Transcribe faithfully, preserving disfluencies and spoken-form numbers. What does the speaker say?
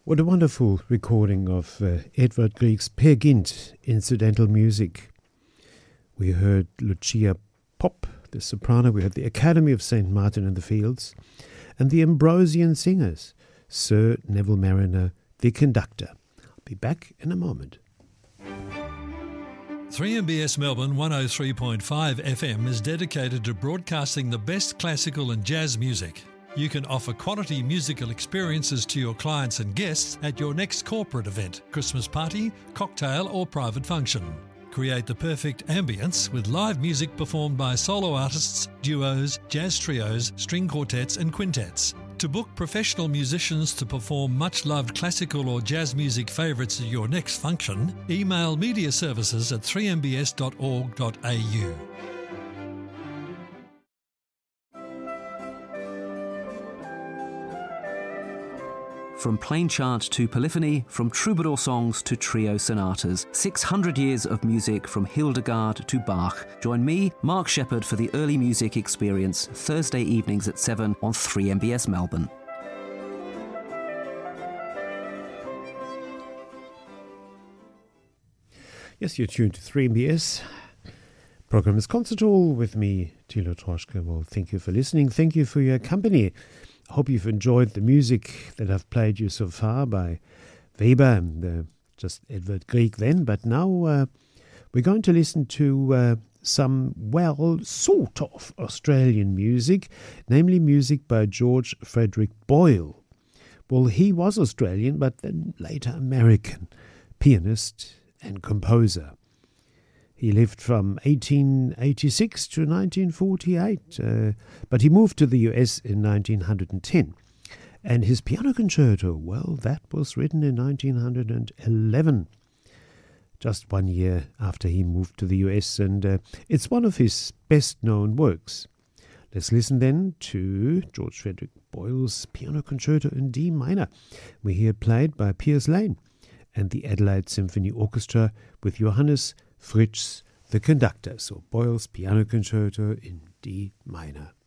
What a wonderful recording of uh, Edvard Grieg's Peer Gynt incidental music. We heard Lucia Popp, the soprano. We heard the Academy of Saint Martin in the Fields. And the Ambrosian Singers, Sir Neville Marriner, the conductor. I'll be back in a moment. three M B S Melbourne one oh three point five F M is dedicated to broadcasting the best classical and jazz music. You can offer quality musical experiences to your clients and guests at your next corporate event, Christmas party, cocktail or private function. Create the perfect ambience with live music performed by solo artists, duos, jazz trios, string quartets and quintets. To book professional musicians to perform much-loved classical or jazz music favourites at your next function, email media services at three m b s dot org dot a u. From plain chant to polyphony, from troubadour songs to trio sonatas, six hundred years of music from Hildegard to Bach. Join me, Mark Shepherd, for the Early Music Experience, Thursday evenings at seven on three M B S Melbourne. Yes, you're tuned to three M B S. Program is Concert Hall with me, Thilo Troschke. Well, thank you for listening. Thank you for your company. I hope you've enjoyed the music that I've played you so far by Weber and uh, just Edvard Grieg then. But now uh, we're going to listen to uh, some, well, sort of Australian music, namely music by George Frederick Boyle. Well, he was Australian, but then later American, pianist and composer. He lived from eighteen eighty-six to nineteen forty-eight, uh, but he moved to the U S in nineteen ten. And his piano concerto, well, that was written in nineteen eleven, just one year after he moved to the U S, and uh, it's one of his best-known works. Let's listen then to George Frederick Boyle's piano concerto in D minor. We hear it played by Piers Lane and the Adelaide Symphony Orchestra with Johannes Fritsch, the conductor. So Boyle's piano concerto in D minor.